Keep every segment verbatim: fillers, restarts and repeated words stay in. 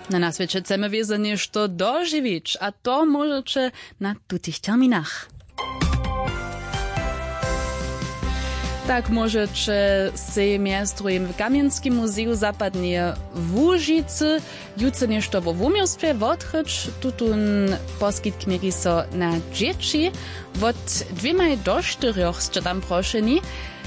Na nas wiecie chcemy wiedzeć nešto dożywić, a to możecie na tutych terminach. Tak możecie się miastrujem w Kamienskim Muzeum Zapadnie w Łużycy jutro nešto w umiejstwie odkryć. Tutun poskitkmieri so na dzieci. Od dwiema do czterech ste tam proszeni.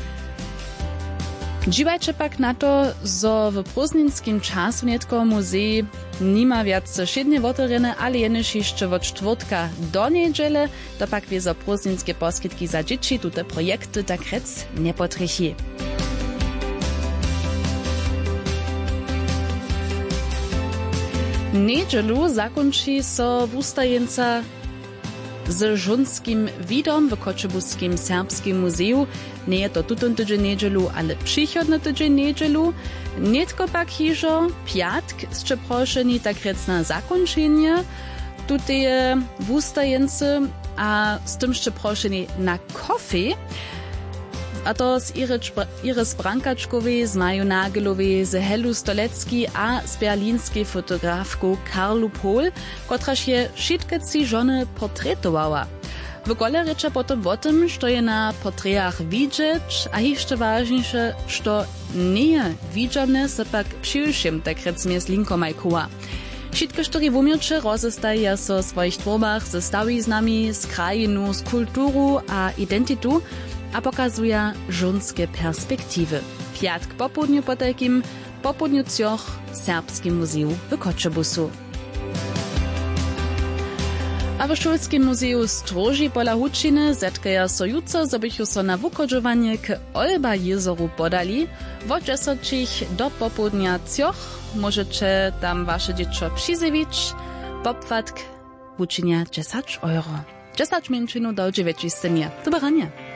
Dziwajcie pak na to, zo w prózdninskim czasu netko muzej nima wiac siednie wotorene, ale jenež jeszcze od czwartka do niedziele, to pak wiezo prózdninskie poskitki za dzieci, tute projekty tak rec nie potrechi. Niedzielu zakończy so wustajenca z żunskim widom w Koczebuskim Serbskim Muzeum. Nie je to tutun tydzień niedzielu, ale przychodny tydzień niedzielu. Netko pak hižo, piatk, ste prošeni tak rec na zakończenie tuteje wustajency, a z tym ste prošeni na kofi. A to z Iris Brankačkowej, z Maju Nagelowej, z Helu Stolecki a z berlinskiej fotografku Karlu Pohl, kotraż je všetkeci żony portretowała. W ogóle reča potom o tym, što je na portretach widzieć, a jeszcze ważniejsze, što nie widziane, se pak przyjszym, tak rec mnie z linkomajkuła. Všetko, štorí wumielče rozestaja so svojich tvorbach ze stawiznami, z krajinu, z kulturu a identitu, a pokazuje żonskie perspektywy. Piatk po południu po takim popołudniu cioch Serbskim Muzeum w Koczebusu. A w Szulskim Muzeum Stroži pola Hučiny zetkaja so jutro, zobychu so na wukodžovanie k Olba jezoru podali. Od dziesięciu do popołudnia cioch możecie tam wasze dziecko przyzywić. Popłatk uczynia dziesięć euro. dziesięć minut do dziewięciu. Do barania.